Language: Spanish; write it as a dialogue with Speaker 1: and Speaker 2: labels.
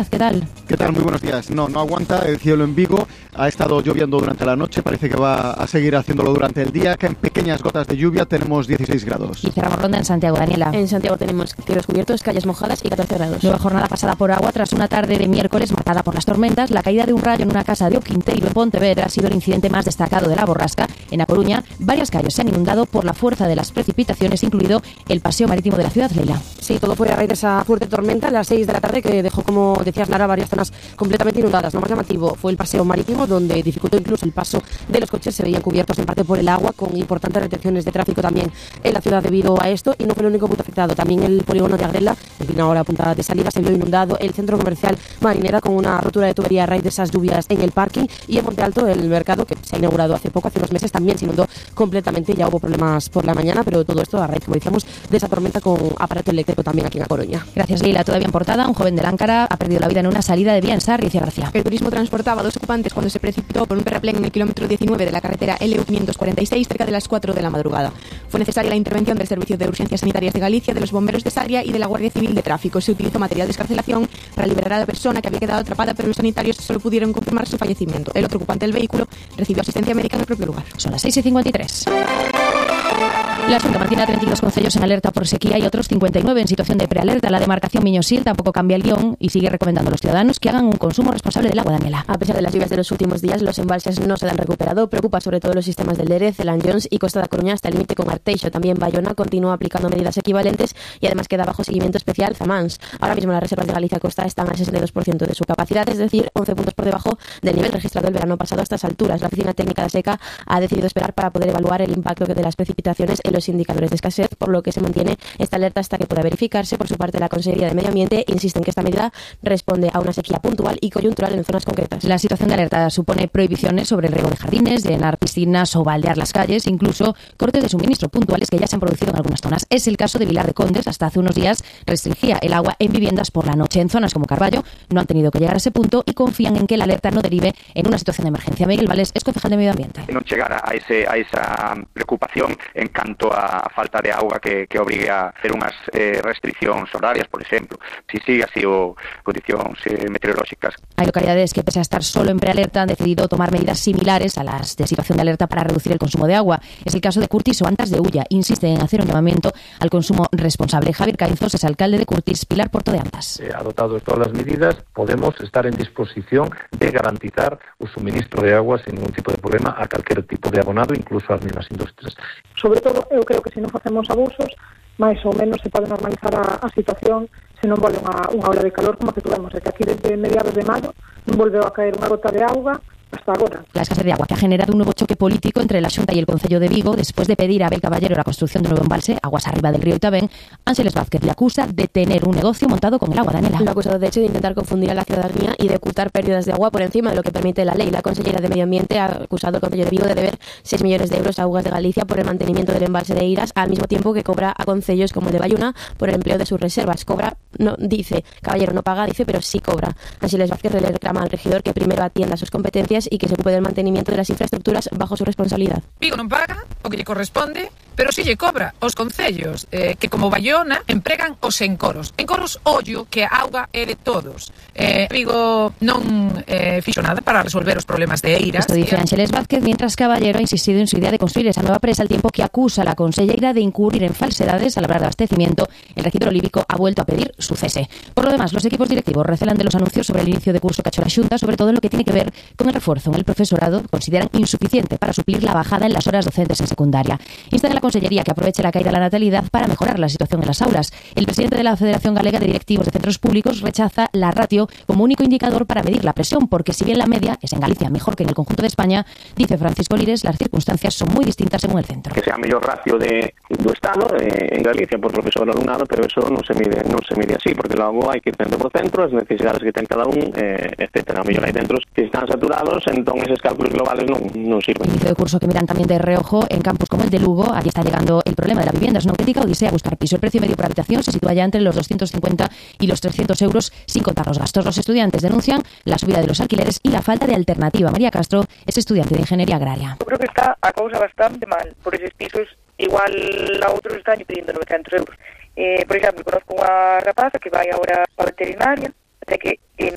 Speaker 1: ¿Qué tal?
Speaker 2: ¿Qué tal? Muy buenos días. No aguanta el cielo en Vigo. Ha estado lloviendo durante la noche. Parece que va a seguir haciéndolo durante el día. Caen pequeñas gotas de lluvia. Tenemos 16 grados.
Speaker 1: Y cerramos ronda en Santiago, Daniela.
Speaker 3: En Santiago tenemos cielos cubiertos, calles mojadas y 14 grados.
Speaker 1: Nueva jornada pasada por agua tras una tarde de miércoles marcada por las tormentas. La caída de un rayo en una casa de Oquinteiro, en Pontevedra, ha sido el incidente más destacado de la borrasca. En A Coruña, varias calles se han inundado por la fuerza de las precipitaciones, incluido el paseo marítimo de la ciudad, Leila.
Speaker 3: Sí, todo fue a raíz de esa fuerte tormenta a las 6 de la tarde que dejó, como decías, Lara, varias zonas completamente inundadas. Lo más llamativo fue el paseo marítimo, donde dificultó incluso el paso de los coches. Se veían cubiertos en parte por el agua, con importantes retenciones de tráfico también en la ciudad debido a esto. Y no fue el único punto afectado. También el polígono de Agrela, en fin, ahora punta de salida, se vio inundado. El centro comercial Marinera, con una rotura de tubería a raíz de esas lluvias en el parking. Y en Monte Alto, el mercado, que se ha inaugurado hace unos meses, también se inundó completamente. Ya hubo problemas por la mañana, pero todo esto a raíz, como decíamos, de esa tormenta con aparato eléctrico también aquí en A Coruña.
Speaker 1: Gracias, Leila. Todavía en portada, un joven de Láncara ha perdido la vida en una salida de vía en Sarri, García.
Speaker 4: El turismo transportaba a 2 ocupantes cuando se precipitó por un terraplén en el kilómetro 19 de la carretera LU546 cerca de las 4 de la madrugada. Fue necesaria la intervención del Servicio de Urgencias Sanitarias de Galicia, de los bomberos de Sarria y de la Guardia Civil de Tráfico. Se utilizó material de escarcelación para liberar a la persona que había quedado atrapada, pero los sanitarios solo pudieron confirmar su fallecimiento. El otro ocupante del vehículo recibió asistencia médica en el propio lugar.
Speaker 1: Son las 6:53. La Xunta mantiene a 32 concellos en alerta por sequía y otros 59 en situación de prealerta. La demarcación Miño-Sil tampoco cambia el guión y sigue recomendando a los ciudadanos que hagan un consumo responsable del agua, Daniela.
Speaker 3: A pesar de las lluvias de los últimos días, los embalses no se han recuperado. Preocupa sobre todo los sistemas del Lérez, Celanllóns y Costa da Coruña hasta el límite con Arteixo. También Bayona continúa aplicando medidas equivalentes y además queda bajo seguimiento especial Zamáns. Ahora mismo las reservas de Galicia Costa están al 62% de su capacidad, es decir, 11 puntos por debajo del nivel registrado el verano pasado a estas alturas. La Oficina Técnica de Seca ha decidido esperar para poder evaluar el impacto de las precipitaciones en los indicadores de escasez, por lo que se mantiene esta alerta hasta que pueda verificarse. Por su parte, la Consellería de Medio Ambiente insiste en que esta medida responde a una sequía puntual y coyuntural en zonas concretas.
Speaker 1: La situación de alerta supone prohibiciones sobre el riego de jardines, llenar piscinas o baldear las calles, incluso cortes de suministro puntuales que ya se han producido en algunas zonas. Es el caso de Vilar de Condes. Hasta hace unos días restringía el agua en viviendas por la noche. En zonas como Carballo no han tenido que llegar a ese punto y confían en que la alerta no derive en una situación de emergencia. Miguel Vales es concejal de Medio Ambiente.
Speaker 5: Non chegar a esa preocupación en canto a falta de auga que obrigue a hacer unhas restriccións horarias, por exemplo, si sigue así o condicións meteorolóxicas.
Speaker 1: Hay localidades que, pese a estar solo en prealerta, han decidido tomar medidas similares a las de situación de alerta para reducir el consumo de agua. Es el caso de Curtis o Antas de Ulla. Insisten en hacer un llamamiento al consumo responsable. Javier Caizos es alcalde de Curtis. Pilar Porto de Antas.
Speaker 6: Adoptados todas las medidas, podemos estar en disposición de garantizar o suministro de agua sin ningún tipo de problema a calquer tipo de abonado, incluso ás mesmas industrias.
Speaker 7: Sobre todo, eu creo que se non facemos abusos, máis ou menos se pode normalizar a situación se non volve unha ola de calor como que tuvemos, que aquí desde mediados de maio non volveu a caer unha gota de auga hasta ahora.
Speaker 1: La escasez de agua que ha generado un nuevo choque político entre la Xunta y el Concello de Vigo después de pedir a Abel Caballero la construcción de un nuevo embalse, aguas arriba del río Itabén. Ángeles Vázquez le acusa de tener un negocio montado con el agua, Daniela.
Speaker 3: Lo ha acusado, de hecho, de intentar confundir a la ciudadanía y de ocultar pérdidas de agua por encima de lo que permite la ley. La consellera de Medio Ambiente ha acusado al Concello de Vigo de deber 6 millones de euros a Augas de Galicia por el mantenimiento del embalse de Iras, al mismo tiempo que cobra a concellos como el de Bayona por el empleo de sus reservas. Cobra, no dice, Caballero no paga, dice, pero sí cobra. Ángeles Vázquez le reclama al regidor que primero atienda sus competencias y que se ocupe del mantenimiento de las infraestructuras bajo su responsabilidad.
Speaker 8: Vigo non paga o que lle corresponde, pero si lle cobra os concellos que, como Bayona, empregan os encoros. Encoros, ollo, que a auga é de todos. Vigo non fixo nada para resolver os problemas de Eiras.
Speaker 1: Esto dice Ángeles Vázquez, mientras Caballero ha insistido en su idea de construir esa nueva presa, al tiempo que acusa a la conselleira de incurrir en falsedades al hablar de abastecimiento. El regidor olívico ha vuelto a pedir su cese. Por lo demás, los equipos directivos recelan de los anuncios sobre el inicio de curso que ha hecho la Xunta, sobre todo en lo que tiene que ver con el refuerzo en el profesorado. Consideran insuficiente para suplir la bajada en las horas docentes en secundaria. Instan a la Consellería que aproveche la caída de la natalidad para mejorar la situación en las aulas. El presidente de la Federación Galega de Directivos de Centros Públicos rechaza la ratio como único indicador para medir la presión, porque si bien la media es en Galicia mejor que en el conjunto de España, dice Francisco Lires, las circunstancias son muy distintas según el centro.
Speaker 5: Que sea a mellor ratio do Estado en Galicia por profesor e alumnado, pero eso non se mide así, porque logo hai que ir centro por centro, as necesidades que ten cada un, etcétera. A mellor hai centros que están saturados, entón eses cálculos globales non sirven.
Speaker 1: Inicio de curso que miran también de reojo en campus como el de Lugo. Allí está llegando el problema de la vivienda. Es una auténtica odisea buscar piso. El precio medio por habitación se sitúa ya entre los 250 y los 300 euros sin contar los gastos. Los estudiantes denuncian la subida de los alquileres y la falta de alternativa. María Castro es estudiante de Ingeniería Agraria.
Speaker 9: Yo creo que está a cousa bastante mal. Por esos pisos, igual a outros están pidiendo 900 euros. Por exemplo, conozco unha rapaza que vai agora a veterinaria, até que